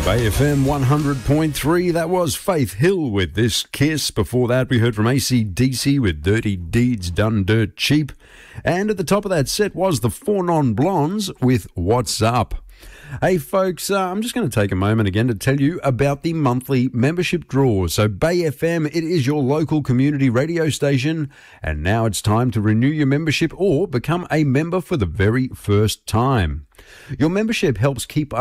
Bay FM 100.3. That was Faith Hill with This Kiss. Before that, we heard from AC/DC with Dirty Deeds Done Dirt Cheap. And at the top of that set was the Four Non Blondes with What's Up. Hey folks, I'm just going to take a moment again to tell you about the monthly membership draw. So Bay FM, it is your local community radio station, and now it's time to renew your membership or become a member for the very first time. Your membership helps keeps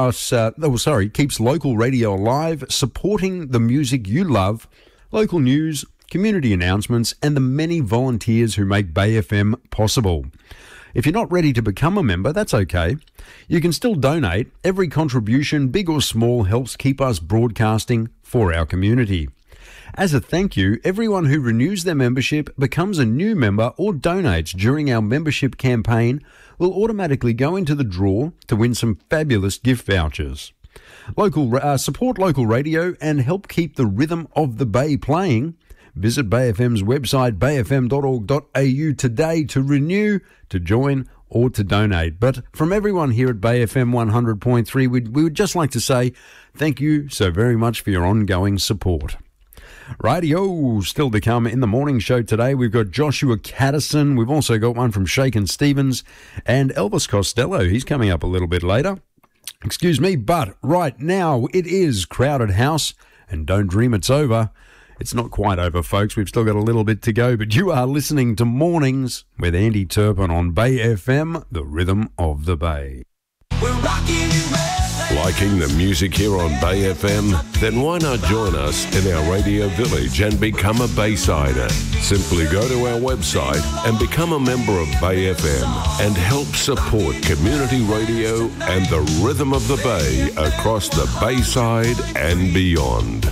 local radio alive, supporting the music you love, local news, community announcements, and the many volunteers who make Bay FM possible. If you're not ready to become a member, that's okay. You can still donate. Every contribution, big or small, helps keep us broadcasting for our community. As a thank you, everyone who renews their membership, becomes a new member, or donates during our membership campaign will automatically go into the draw to win some fabulous gift vouchers. Support local radio and help keep the rhythm of the Bay playing. Visit Bay FM's website, bayfm.org.au today to renew, to join, or to donate. But from everyone here at Bay FM 100.3, we would just like to say thank you so very much for your ongoing support. Rightio, still to come in the morning show today, we've got Joshua Caddison. We've also got one from Shakin' Stevens and Elvis Costello. He's coming up a little bit later. Excuse me, but right now it is Crowded House, and don't dream it's over. It's not quite over, folks. We've still got a little bit to go, but you are listening to Mornings with Andy Turpin on Bay FM, the rhythm of the Bay. We're rocking Liking the music here on Bay FM? Then why not join us in our radio village and become a Baysider? Simply go to our website and become a member of Bay FM and help support community radio and the rhythm of the Bay across the Bayside and beyond.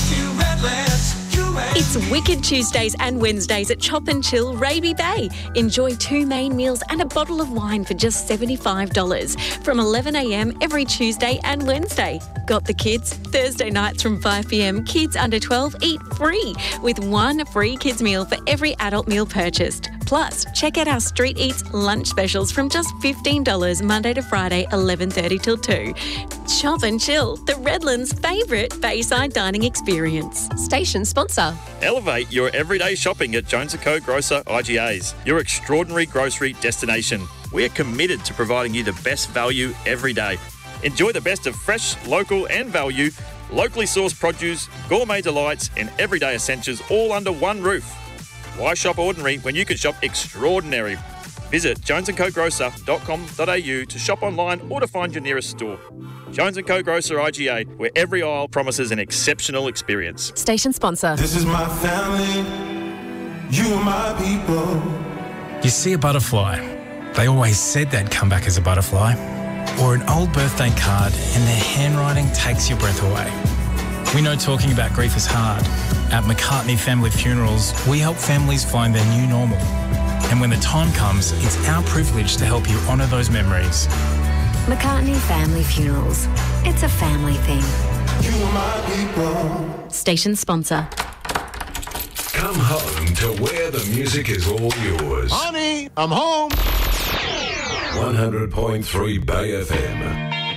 It's Wicked Tuesdays and Wednesdays at Chop and Chill Raby Bay. Enjoy 2 main meals and a bottle of wine for just $75 from 11 a.m. every Tuesday and Wednesday. Got the kids? Thursday nights from 5 p.m, kids under 12 eat free with 1 free kids meal for every adult meal purchased. Plus, check out our Street Eats lunch specials from just $15 Monday to Friday, 11:30 till 2. Chop and Chill, the Redlands' favourite Bayside dining experience. Station sponsor. Elevate your everyday shopping at Jones & Co Grocer IGAs, your extraordinary grocery destination. We are committed to providing you the best value every day. Enjoy the best of fresh, local and value, locally sourced produce, gourmet delights and everyday essentials all under one roof. Why shop ordinary when you can shop extraordinary? Visit jonesandcogrocer.com.au to shop online or to find your nearest store. Jones & Co Grocer IGA, where every aisle promises an exceptional experience. Station sponsor. This is my family, you are my people. You see a butterfly, they always said they'd come back as a butterfly. Or an old birthday card and their handwriting takes your breath away. We know talking about grief is hard. At McCartney Family Funerals, we help families find their new normal. And when the time comes, it's our privilege to help you honour those memories. McCartney Family Funerals. It's a family thing. You are my people. Station sponsor. Come home to where the music is all yours. Honey, I'm home. 100.3 Bay FM.